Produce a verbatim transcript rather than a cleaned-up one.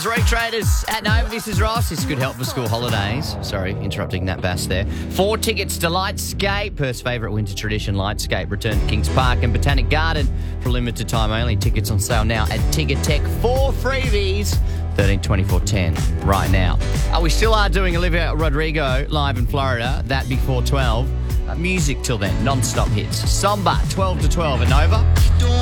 Traders, Retraders at Nova. This is Ross. This could help for school holidays. Sorry, interrupting that bass there. Four tickets to Lightscape, Perth's favourite winter tradition, Lightscape. Return to Kings Park and Botanic Garden for limited time only. Tickets on sale now at Ticketek. Four freebies. thirteen twenty-four ten right now. Uh, we still are doing Olivia Rodrigo live in Florida. That before twelve. Uh, music till then, non-stop hits. Samba, twelve to twelve at Nova.